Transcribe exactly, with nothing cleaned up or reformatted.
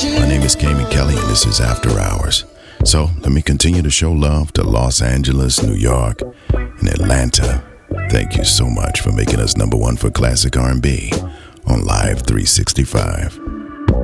My name is Kamie Kelly, and this is After Hours. So let me continue to show love to Los Angeles, New York, and Atlanta. Thank you so much for making us number one for classic R and B on Live three sixty-five.